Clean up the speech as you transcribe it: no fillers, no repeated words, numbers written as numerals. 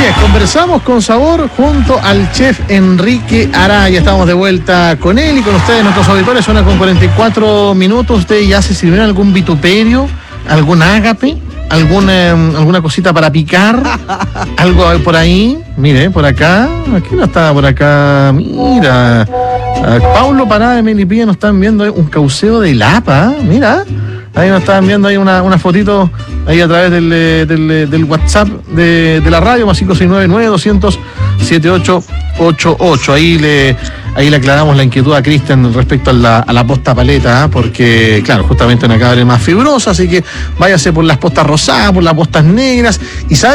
Bien, conversamos con sabor junto al chef Enrique Araya. Estamos de vuelta con él y con ustedes, nuestros auditores. Suena con 44 minutos. ¿Ustedes ya se sirvieron algún vituperio, algún ágape, alguna cosita para picar? ¿Algo por ahí? Mire, por acá. ¿Quién no estaba por acá? Mira. Paulo Parada de Melipilla nos están viendo un cauceo de Lapa. Mira. Ahí nos estaban viendo ahí una fotito ahí a través del WhatsApp de la radio, más 569-900-7888. Ahí le aclaramos la inquietud a Cristian respecto a la posta paleta, porque, claro, justamente una cabra más fibrosa, así que váyase por las postas rosadas, por las postas negras, y sabe